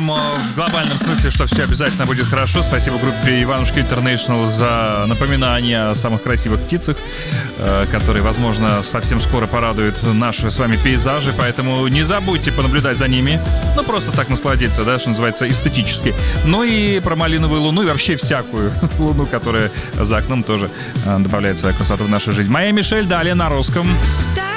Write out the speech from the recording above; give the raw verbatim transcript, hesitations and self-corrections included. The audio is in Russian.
верим в глобальном смысле, что все обязательно будет хорошо. Спасибо группе Иванушки Интернешнл за напоминание о самых красивых птицах, которые, возможно, совсем скоро порадуют наши с вами пейзажи. Поэтому не забудьте понаблюдать за ними. Ну, просто так насладиться, да, что называется, эстетически. Ну и про малиновую луну и вообще всякую луну, которая за окном тоже добавляет свою красоту в нашу жизнь. Моя Мишель, далее на русском.